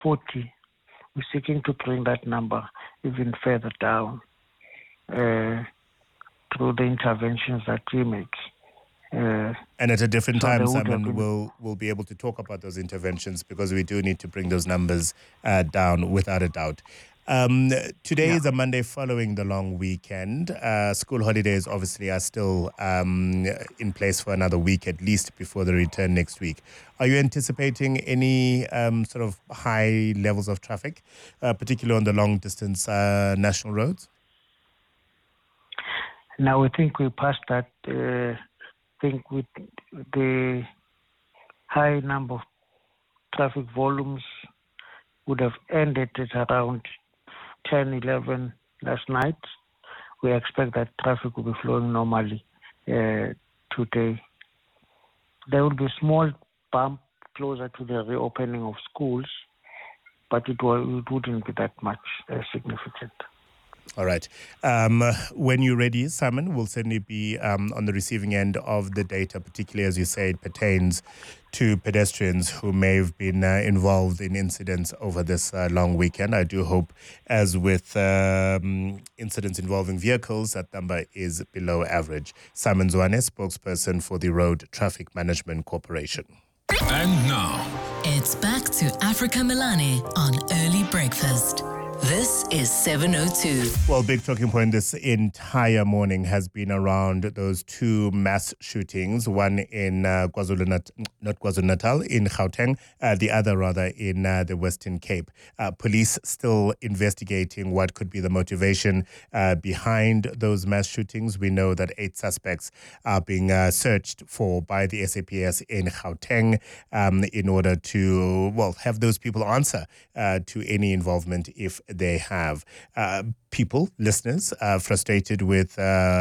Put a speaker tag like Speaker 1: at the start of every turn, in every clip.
Speaker 1: 40. We're seeking to bring that number even further down through the interventions that we make.
Speaker 2: And at a different time, Simon, we'll be able to talk about those interventions because we do need to bring those numbers down without a doubt. Today is a Monday following the long weekend. School holidays obviously are still in place for another week at least before the return next week. Are you anticipating any sort of high levels of traffic, particularly on the long distance national roads?
Speaker 1: Now, I think we passed that. I think with the high number of traffic volumes would have ended at around 10, 11 last night. We expect that traffic will be flowing normally today. There will be a small bump closer to the reopening of schools, but it wouldn't be that much significant.
Speaker 2: All right. When you're ready, Simon, we'll certainly be on the receiving end of the data, particularly, as you say, it pertains to pedestrians who may have been involved in incidents over this long weekend. I do hope, as with incidents involving vehicles, that number is below average. Simon Zwane, spokesperson for the Road Traffic Management Corporation.
Speaker 3: And now,
Speaker 4: it's back to Africa Milani on Early Breakfast. This is 702.
Speaker 2: Well, big talking point this entire morning has been around those two mass shootings, one in KwaZulu-Natal, in Gauteng, the other rather in the Western Cape. Police still investigating what could be the motivation behind those mass shootings. We know that 8 suspects are being searched for by the SAPS in Gauteng in order to, well, have those people answer to any involvement if they have. People, listeners, frustrated with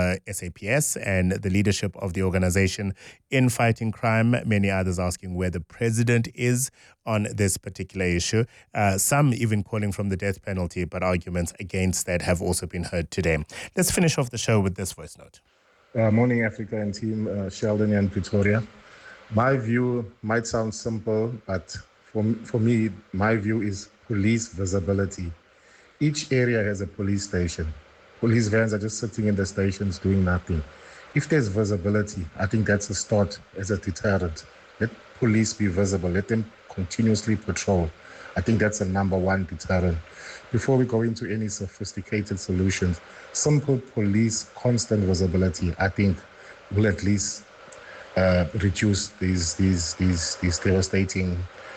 Speaker 2: SAPS and the leadership of the organization in fighting crime. Many others asking where the president is on this particular issue. Some even calling from the death penalty, but arguments against that have also been heard today. Let's finish off the show with this voice note.
Speaker 5: Morning, Africa and team, Sheldon and Pretoria. My view might sound simple, but for me, my view is police visibility. Each area has a police station. Police vans are just sitting in the stations doing nothing. If there's visibility, I think that's a start as a deterrent. Let police be visible. Let them continuously patrol. I think that's a number one deterrent. Before we go into any sophisticated solutions, simple police constant visibility, I think, will at least reduce these devastating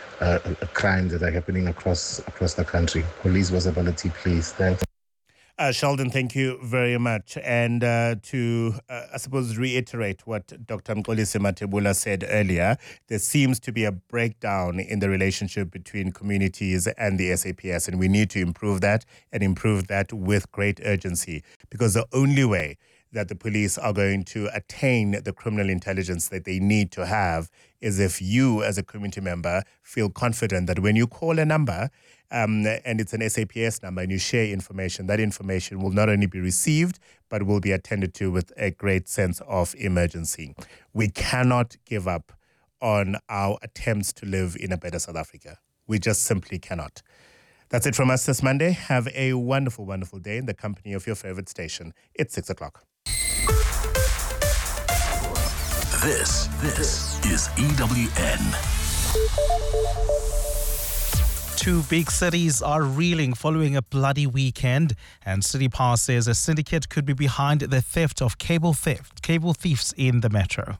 Speaker 5: crimes that are happening across the country. Police visibility, please. Thanks.
Speaker 2: Sheldon, thank you very much. And to, I suppose, reiterate what Dr. Mxolisi Mathebula said earlier, there seems to be a breakdown in the relationship between communities and the SAPS, and we need to improve that and improve that with great urgency, because the only way that the police are going to attain the criminal intelligence that they need to have is if you, as a community member, feel confident that when you call a number and it's an SAPS number and you share information, that information will not only be received, but will be attended to with a great sense of emergency. We cannot give up on our attempts to live in a better South Africa. We just simply cannot. That's it from us this Monday. Have a wonderful, wonderful day in the company of your favorite station. It's 6 o'clock.
Speaker 3: This is EWN.
Speaker 6: Two big cities are reeling following a bloody weekend, and City Power says a syndicate could be behind the theft of cable thieves in the metro.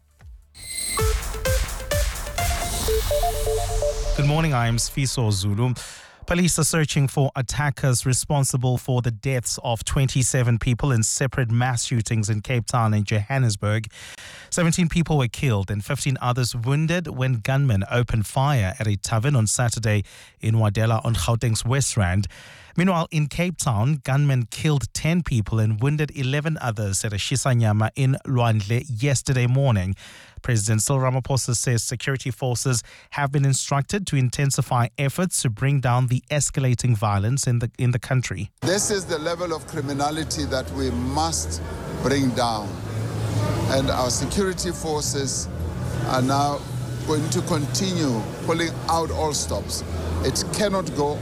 Speaker 6: Good morning, I am Sfiso Zulu. Police are searching for attackers responsible for the deaths of 27 people in separate mass shootings in Cape Town and Johannesburg. 17 people were killed and 15 others wounded when gunmen opened fire at a tavern on Saturday in Wadela on Gauteng's West Rand. Meanwhile, in Cape Town, gunmen killed 10 people and wounded 11 others at a Shisanyama in Lwandle yesterday morning. President Cyril Ramaphosa says security forces have been instructed to intensify efforts to bring down the escalating violence in the country.
Speaker 7: This is the level of criminality that we must bring down. And our security forces are now going to continue pulling out all stops It cannot go